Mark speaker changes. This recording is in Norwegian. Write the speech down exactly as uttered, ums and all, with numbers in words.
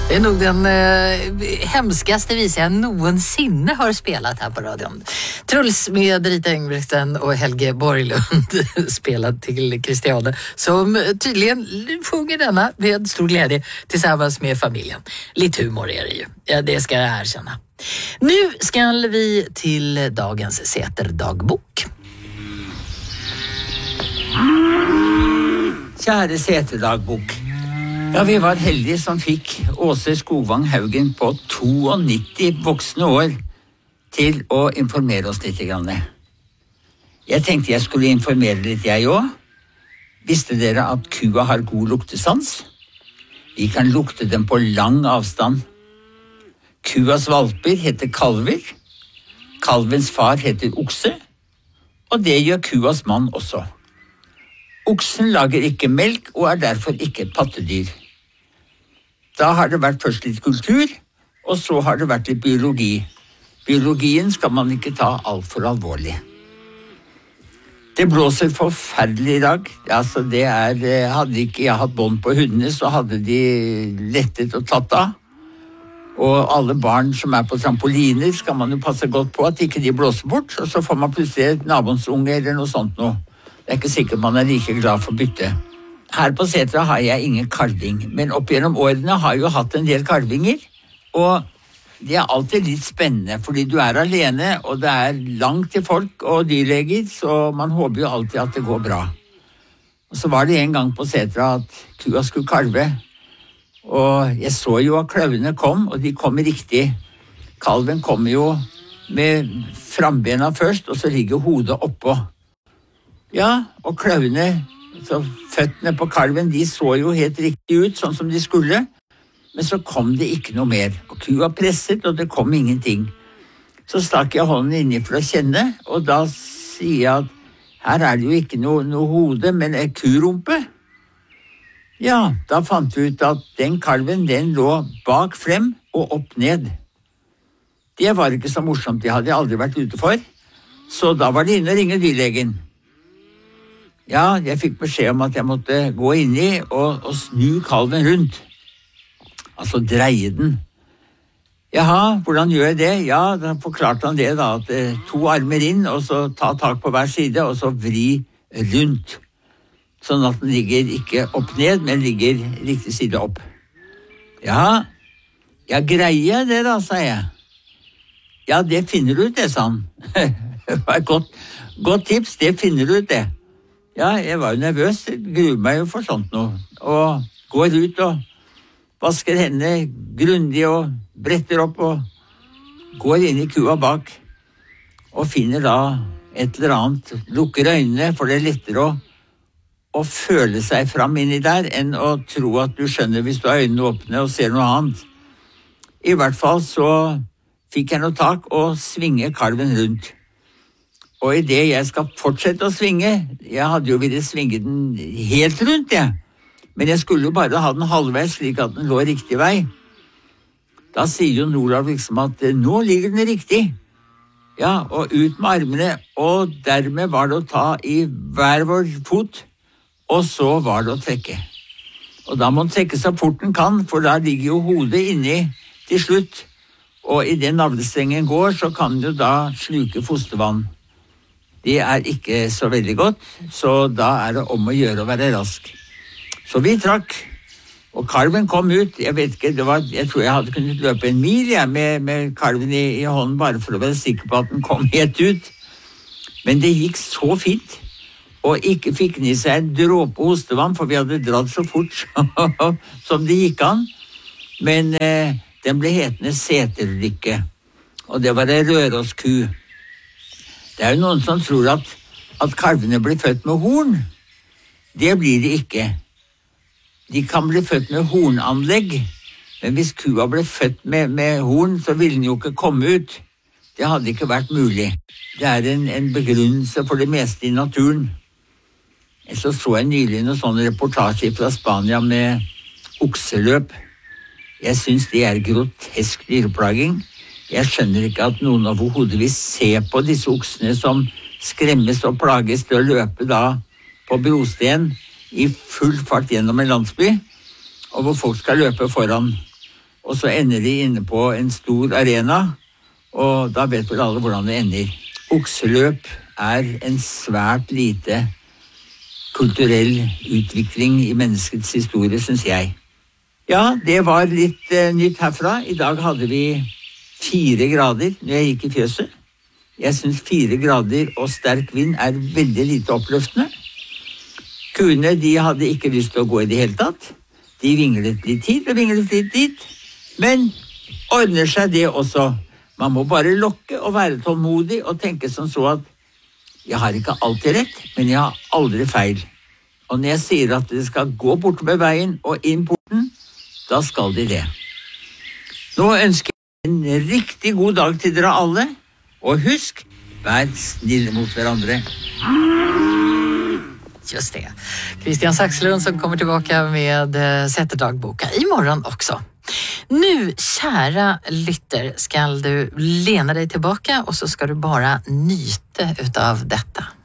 Speaker 1: Det är nog den eh, hemskaste visa jag någonsin har spelat här på radion. Truls med Rita Engelbrekten och Helge Borglund spelat till Christiane, som tydligen sjunger denna med stor glädje tillsammans med familjen. Lite humor är det ju, ja, det ska jag erkänna. Nu ska vi till dagens Säterdagbok.
Speaker 2: Kjære Säterdagbok. Ja, vi var heldige som fikk Åse Skogvang Haugen på nittito voksne år til å informere oss litt grann. Jeg tenkte jeg skulle informere litt jeg også. Visste dere at kua har god luktesans? Vi kan lukte dem på lang avstand. Kuas valper heter kalver. Kalvens far heter okse. Og det gjør kuas mann også. Oksen lager ikke melk og er derfor ikke pattedyr. Da har det vært først litt kultur, og så har det vært litt biologi. Biologien skal man ikke ta alt for alvorlig. Det blåser forferdelig i dag. Altså, det er, hadde ikke jeg hatt bånd på hundene, så hadde de lettet og tatt av. Og alle barn som er på trampoliner skal man jo passe godt på at ikke de blåser bort, og så får man plutselig naboens unge eller noe sånt noe. Det er ikke sikkert man er like glad for bytte. Her på Setra har jeg ingen kalving, men opp gjennom årene har jeg jo hatt en del kalvinger, og det er alltid litt spennende, fordi du er alene, og det er langt til folk og dyrleger, så man håper jo alltid at det går bra. Og så var det en gang på Setra at kua skulle kalve, og jeg så jo at kløvene kom, og de kom riktig. Kalven kommer jo med frambena først, og så ligger hodet oppå. Ja, og kløvene, så føttene på kalven, de så jo helt riktig ut, sånn som de skulle. Men så kom det ikke noe mer. Og kua presset, og det kom ingenting. Så stakk jeg hånden inni for å kjenne, og da sier jeg at her er det jo ikke noe, noe hode, men en kurumpe. Ja, da fant vi ut at den kalven, den lå bak frem og opp ned. Det var ikke så morsomt, det hadde jeg aldri vært ute for. Så da var det inne og ringe dyrlegen. Ja, jeg fikk beskjed om at jeg måtte gå inn i og, og snu kalven rundt. Altså dreie den. Jaha, hvordan gjør jeg det? Ja, da forklarte han det da, at eh, to armer inn, og så ta tak på hver side, og så vri rundt. Sånn at den ligger ikke opp ned, men ligger riktig side opp. Ja, ja, greier jeg det da, sa jeg. Ja, det finner du ut det, sa han. Det var et godt, godt tips, det finner du ut det. Ja, jeg var jo nervøs, gruer meg jo for sånt noe, og går ut og vasker hendene grundig og bretter opp og går inn i kua bak og finner da et eller annet, lukker øynene, for det er lettere å, å føle seg fram inni der enn å tro at du skjønner hvis du har øynene åpne og ser noe annet. I hvert fall så fikk jeg noe tak og svinge kalven rundt. Og i det jeg skal fortsette å svinge, jeg hadde jo villet svinge den helt rundt, jeg. Men jeg skulle jo bare ha den halvveis slik at den lå riktig vei. Da sier jo Nordlaug liksom at nå ligger den riktig. Ja, og ut med armene, og dermed var det å ta i hver vår fot, og så var det å trekke. Og da må den trekke så fort den kan, for da ligger jo hodet inni til slutt. Og i det navlestrengen går, så kan den jo da sluke fostervann. Det er ikke så veldig godt, så da er det om å gjøre å være rask. Så vi trakk, og kalven kom ut. Jeg vet ikke, det var, jeg tror jeg hadde kunnet løpe en mil jeg, med, med kalven i, i hånden, bare for å være sikker på at den kom helt ut. Men det gikk så fint, og ikke fikk den i seg en dråpe hostevann, for vi hadde dratt så fort som det gikk an. Men eh, den ble hetende Seterlykke, og det var en Rørosku. Det er jo noen som tror at, at kalvene blir født med horn. Det blir de ikke. De kan bli født med hornanlegg, men hvis kua ble født med, med horn, så ville den jo ikke komme ut. Det hadde ikke vært mulig. Det er en, en begrunnelse for det meste i naturen. Så så jeg nylig noen sånne reportasjer fra Spania med okseløp. Jeg synes det er grotesk dyreplaging. Jeg skjønner ikke at noen overhodet vil se på disse oksene som skremmes og plages til å løpe da på brosten i full fart gjennom en landsby, og hvor folk skal løpe foran. og så ender de inne på en stor arena, og da vet vel alle hvordan det ender. Okseløp er en svært lite kulturell utvikling i menneskets historie, synes jeg. Ja, det var litt eh, nytt herfra. I dag hadde vi fire grader når jeg gikk i fjøset. Jeg synes fire grader og sterk vind er veldig lite oppløftende. Kuene, de hadde ikke lyst til å gå i det hele tatt. De vinglet litt hit og vinglet litt dit. Men ordner seg det også. Man må bare lokke og være tålmodig og tenke som så at jeg har ikke alltid rett, men jeg har aldri feil. Og når jeg sier at det skal gå bort med veien og inn porten, da skal de det. Nå ønsker jeg en riktig god dag til dere alle, og husk, vær snille mot hverandre.
Speaker 1: Just det. Christian Saxlund som kommer tillbaka med Sätterdagboka imorgon också. Nu, kära lytter, ska du lena dig tillbaka och så ska du bara nyte utav detta.